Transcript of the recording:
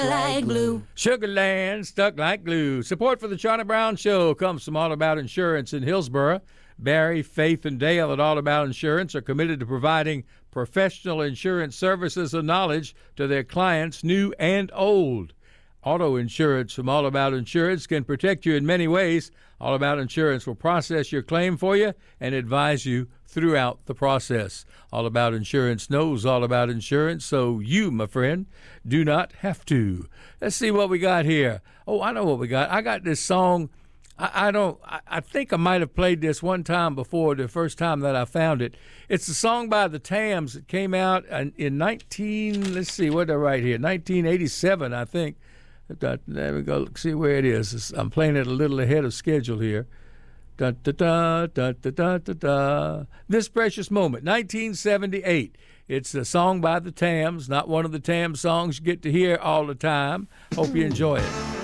like glue. Sugarland, stuck like glue. Support for the Charlie Brown Show comes from All About Insurance in Hillsborough. Barry, Faith, and Dale at All About Insurance are committed to providing professional insurance services and knowledge to their clients, new and old. Auto insurance from All About Insurance can protect you in many ways. All About Insurance will process your claim for you and advise you throughout the process. All About Insurance knows all about insurance, so you, my friend, do not have to. Let's see what we got here. Oh, I know what we got. I got this song. I think I might have played this one time before, the first time that I found it. It's a song by the Tams. It came out in 1987, I think. There we go. See where it is. I'm playing it a little ahead of schedule here. Da, da, da, da, da, da, da, da. This Precious Moment, 1978. It's a song by the Tams, not one of the Tams songs you get to hear all the time. Hope you enjoy it.